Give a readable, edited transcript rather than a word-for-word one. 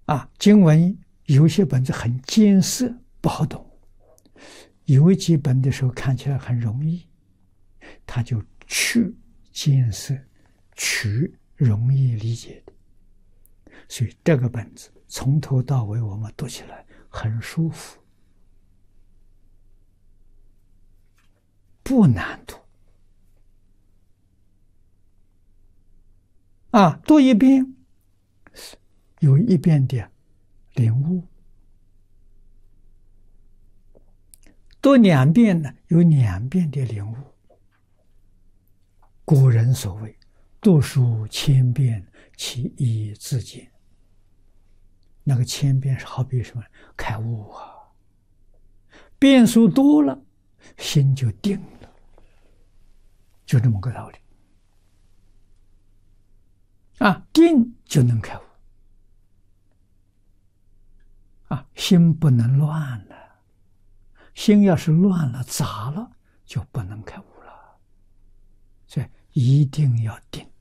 经文有些本子很艰涩，不好懂；有几本的时候看起来很容易，他就去艰涩，取容易理解的。所以这个本子从头到尾我们读起来很舒服，不难读。读一遍有一遍的领悟，读两遍呢有两遍的领悟。古人所谓读书千遍，其义自见。那个千遍是好比什么？开悟啊！遍数多了，心就定了，就这么个道理。定就能开悟。心不能乱了，心要是乱了、杂了，就不能开悟了。所以一定要定。